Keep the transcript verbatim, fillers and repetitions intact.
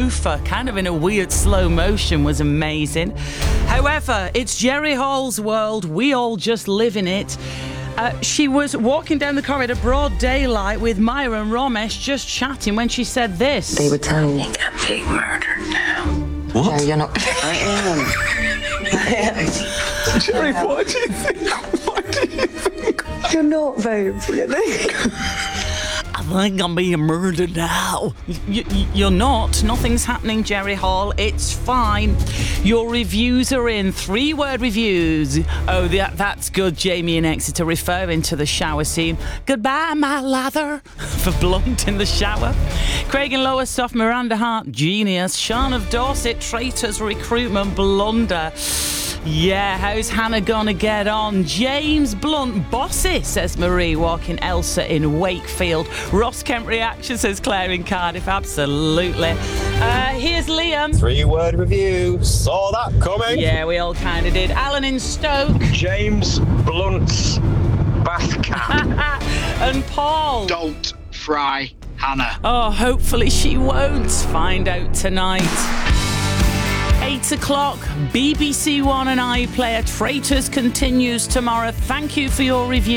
sofa, kind of in a weird slow motion, was amazing. However, it's Jerry Hall's world. We all just live in it. Uh, she was walking down the corridor broad daylight with Myra and Ramesh just chatting when she said this. They were telling me, I'm being murdered now. what? No, you're not. I am. I am. Jerry, what do you think? What do you think? You're not very pretty. I think I'm being murdered now. Y- y- you're not. Nothing's happening, Jerry Hall. It's fine. Your reviews are in. Three-word reviews. Oh, that, that's good, Jamie in Exeter, referring to the shower scene. Goodbye, my lather. For Blunt in the shower. Craig and Lowestoft, Miranda Hart, genius. Sean of Dorset, traitors, recruitment, blunder. Yeah, how's Hannah gonna get on? James Blunt, bossy, says Marie, walking Elsa in Wakefield. Ross Kemp reaction, says Claire in Cardiff. Absolutely. Uh, here's Liam. Three-word review. Saw that coming. Yeah, we all kind of did. Alan in Stoke. James Blunt's bath cap. And Paul. Don't fry Hannah. Oh, hopefully she won't. Find out tonight. Eight o'clock, B B C One and iPlayer. Traitors continues tomorrow. Thank you for your review.